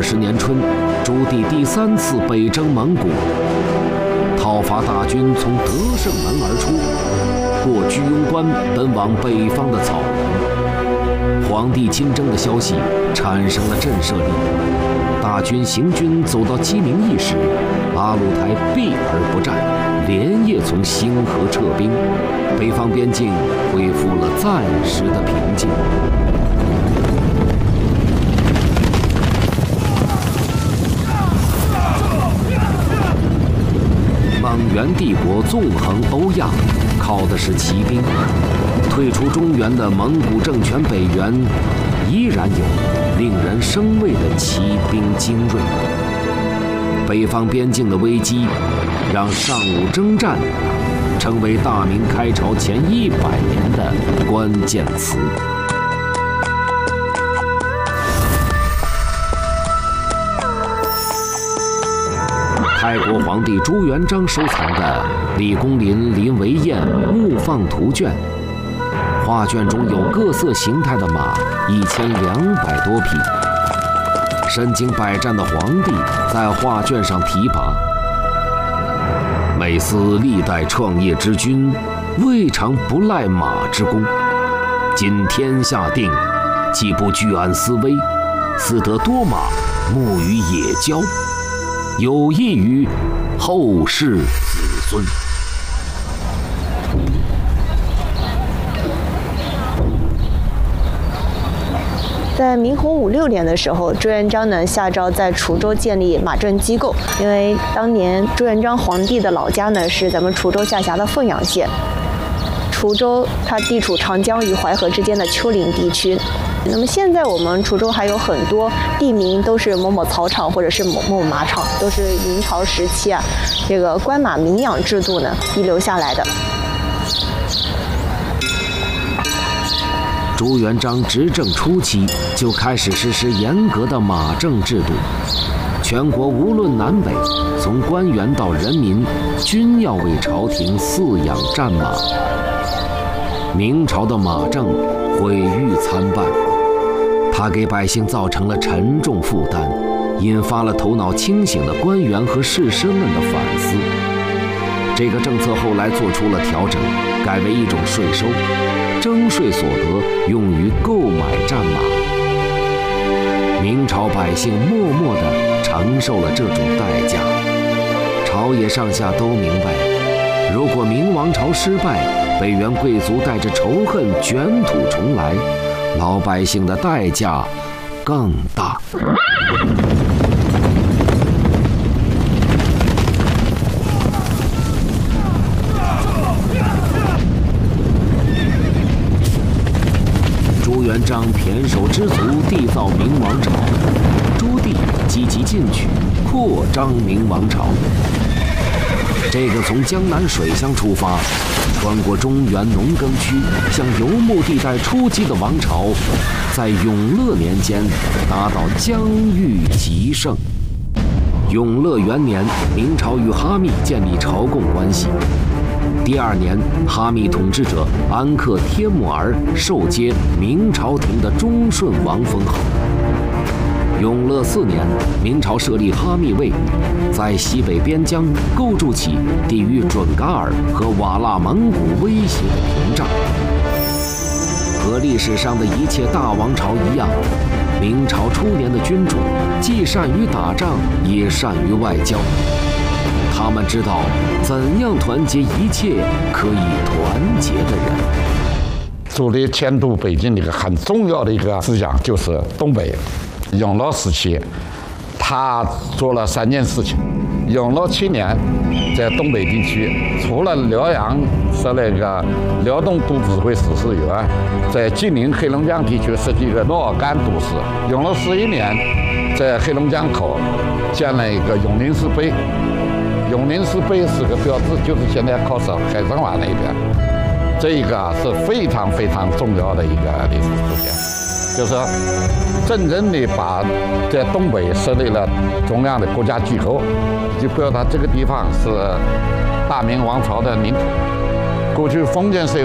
1220年春，朱棣第3次北征蒙古，讨伐大军从德胜门而出，过居庸关奔往北方的草原。皇帝亲征的消息产生了震慑力。大军行军走到鸡鸣驿时，阿鲁台避而不战，连夜从兴河撤兵，北方边境恢复了暂时的平静。蒙元帝国纵横欧亚，靠的是骑兵。退出中原的蒙古政权北元，依然有令人生畏的骑兵精锐。北方边境的危机，让尚武征战成为大明开朝前100年的关键词。开国皇帝朱元璋收藏的李公麟临维雁木放图卷，画卷中有各色形态的马1200多匹。身经百战的皇帝在画卷上题跋：每思历代创业之君，未尝不赖马之功。今天下定，岂不居安思危，使得多马牧于野郊，有益于后世子孙。 在明洪武6年的时候，朱元璋呢下诏在滁州建立马政机构，因为当年朱元璋皇帝的老家呢是咱们滁州下辖的凤阳县。滁州它地处长江与淮河之间的丘陵地区。那么现在我们滁州还有很多地名都是某某草场或者是某某马场，都是明朝时期啊这个官马民养制度呢遗留下来的。 朱元璋执政初期就开始实施严格的马政制度，全国无论南北，从官员到人民，均要为朝廷饲养战马。明朝的马政毁誉参半，它给百姓造成了沉重负担，引发了头脑清醒的官员和士绅们的反思。这个政策后来做出了调整，改为一种税收，征税所得用于购买战马。明朝百姓默默地承受了这种代价。朝野上下都明白，如果明王朝失败，北元贵族带着仇恨卷土重来，老百姓的代价更大。朱元璋胼手知足缔造明王朝，朱棣积极进取，扩张明王朝。这个从江南水乡出发，穿过中原农耕区，向游牧地带出击的王朝，在永乐年间达到疆域极盛。永乐元年，明朝与哈密建立朝贡关系。第2年，哈密统治者安克帖木儿受接明朝廷的忠顺王封号。永乐4年，明朝设立哈密卫，在西北边疆构筑起抵御准噶尔和瓦剌蒙古威胁的屏障。和历史上的一切大王朝一样，明朝初年的君主既善于打仗，也善于外交。他们知道怎样团结一切可以团结的人。 朱棣迁都北京的一个很重要的一个思想就是东北。永乐时期，他做了3件事情。永乐7年，在东北地区，除了辽阳设了一个辽东都指挥使事员，在吉林、黑龙江地区设计一个诺尔干都市。永乐11年，在黑龙江口建了一个永宁寺碑。永宁寺碑是个标志，就是现在靠省海参崴那边。这一个是非常非常重要的一个历史事件，就是说真正的把在东北设立了中央的国家机构，就表达这个地方是大明王朝的领土。过去封建社会